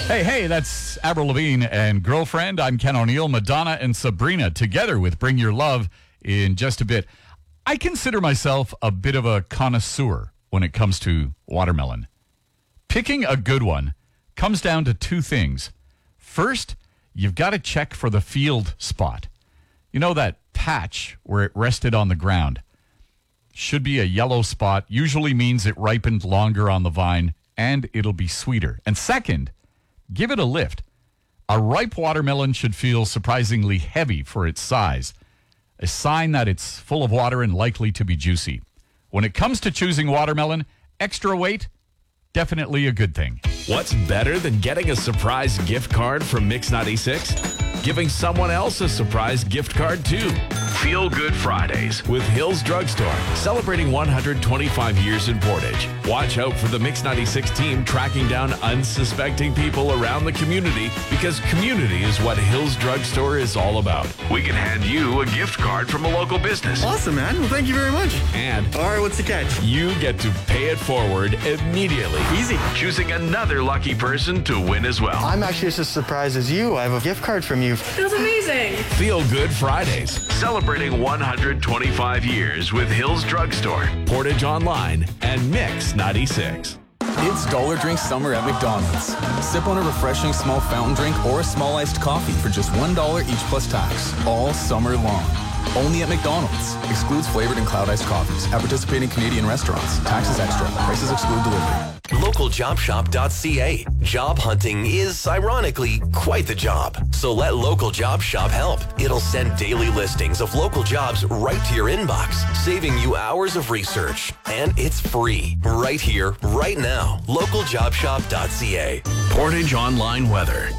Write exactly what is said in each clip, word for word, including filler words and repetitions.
Hey, hey, that's Avril Lavigne and Girlfriend. I'm Ken O'Neill, Madonna and Sabrina, together with Bring Your Love in just a bit. I consider myself a bit of a connoisseur when it comes to watermelon. Picking a good one comes down to two things. First, you've got to check for the field spot. You know that patch where it rested on the ground? Should be a yellow spot, usually means it ripened longer on the vine, and it'll be sweeter. And second, give it a lift. A ripe watermelon should feel surprisingly heavy for its size, a sign that it's full of water and likely to be juicy. When it comes to choosing watermelon, extra weight, definitely a good thing. What's better than getting a surprise gift card from Mix ninety-six? Giving someone else a surprise gift card too. Feel Good Fridays with Hills Drugstore, celebrating one hundred twenty-five years in Portage. Watch out for the Mix ninety-six team tracking down unsuspecting people around the community, because community is what Hills Drugstore is all about. We can hand you a gift card from a local business. Awesome, man. Well, thank you very much. And all right, what's the catch? You get to pay it forward immediately. Easy. Choosing another lucky person to win as well. I'm actually just as surprised as you. I have a gift card from you. That's amazing. Feel Good Fridays, celebrating one hundred twenty-five years with Hills Drugstore, Portage Online, and Mix ninety-six. It's Dollar Drink Summer at McDonald's. Sip on a refreshing small fountain drink or a small iced coffee for just one dollar each plus tax, all summer long. Only at McDonald's. Excludes flavored and cloud iced coffees at participating Canadian restaurants. Taxes extra. Prices exclude delivery. local job shop dot c a. Job hunting is, ironically, quite the job. So let Local Job Shop help. It'll send daily listings of local jobs right to your inbox, saving you hours of research. And it's free. Right here, right now. local job shop dot c a. Portage Online weather.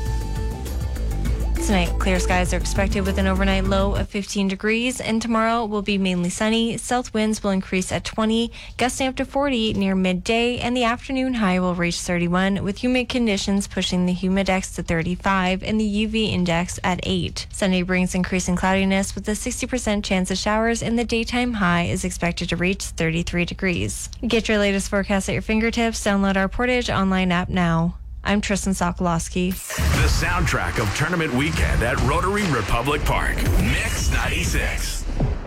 Tonight, clear skies are expected with an overnight low of fifteen degrees, and tomorrow will be mainly sunny. South winds will increase at twenty, gusting up to forty near midday, and the afternoon high will reach thirty-one, with humid conditions pushing the humidex to thirty-five and the U V index at eight. Sunday brings increasing cloudiness with a sixty percent chance of showers, and the daytime high is expected to reach thirty-three degrees. Get your latest forecast at your fingertips. Download our Portage Online app now. I'm Tristan Sokolowski. The soundtrack of tournament weekend at Rotary Republic Park. Mix ninety-six.